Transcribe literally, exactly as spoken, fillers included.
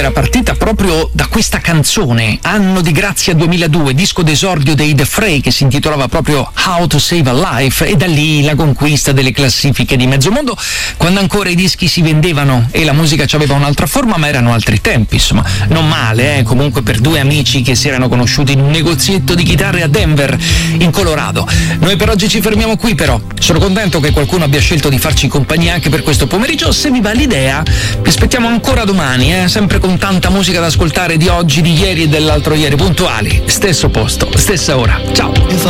era partita proprio da questa canzone, Anno di Grazia duemiladue, disco d'esordio dei The Fray, che si intitolava proprio How to Save a Life, e da lì la conquista delle classifiche di mezzo mondo, quando ancora i dischi si vendevano e la musica aveva un'altra forma, ma erano altri tempi, insomma. Non male, eh, comunque, per due amici che si erano conosciuti in un negozietto di chitarre a Denver, in Colorado. Noi per oggi ci fermiamo qui, però sono contento che qualcuno abbia scelto di farci compagnia anche per questo pomeriggio. Se vi va l'idea, vi aspettiamo ancora domani, eh, sempre con tanta musica da ascoltare di oggi, di ieri e dell'altro ieri, puntuali, stesso posto, stessa ora. Ciao!